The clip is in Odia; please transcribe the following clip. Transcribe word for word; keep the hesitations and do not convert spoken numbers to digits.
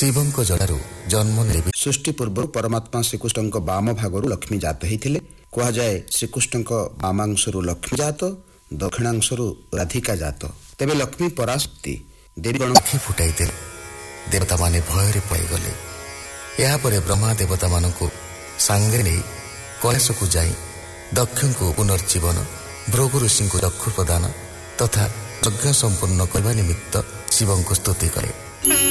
ଶିବଙ୍କ ଜଳାରୁ ଜନ୍ମ ନେବେ। ସୃଷ୍ଟି ପୂର୍ବରୁ ପରମାତ୍ମା ଶ୍ରୀକୃଷ୍ଣଙ୍କ ବାମ ଭାଗରୁ ଲକ୍ଷ୍ମୀ ଜାତ ହେଇଥିଲେ। କୁହାଯାଏ ଶ୍ରୀକୃଷ୍ଣଙ୍କ ବାମାଂଶରୁ ଲକ୍ଷ୍ମୀ ଜାତ, ଦକ୍ଷିଣାଂଶରୁ ରାଧିକା ଜାତ। ତେବେ ଲକ୍ଷ୍ମୀ ପରାଶକ୍ତି ଦେବୀ ଗଣ ଆଖି ଫୁଟାଇଥିଲେ। ଦେବତାମାନେ ଭୟରେ ପାଇଗଲେ। ଏହାପରେ ବ୍ରହ୍ମା ଦେବତାମାନଙ୍କୁ ସାଙ୍ଗରେ ନେଇ କୈଳାସକୁ ଯାଇ ଦକ୍ଷଙ୍କୁ ପୁନର୍ଜୀବନ, ଭୃଗୁ ଋଷିଙ୍କୁ ଚକ୍ଷୁ ପ୍ରଦାନ ତଥା ଯଜ୍ଞ ସମ୍ପୂର୍ଣ୍ଣ କରିବା ନିମିତ୍ତ ଶିବଙ୍କୁ ସ୍ତୁତି କଲେ।